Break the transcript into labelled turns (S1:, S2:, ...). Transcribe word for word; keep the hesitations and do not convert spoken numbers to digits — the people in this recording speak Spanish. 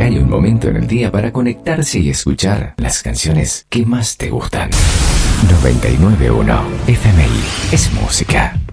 S1: Regale un momento en el día para conectarse y escuchar las canciones que más te gustan. noventa y nueve punto uno F M I es música.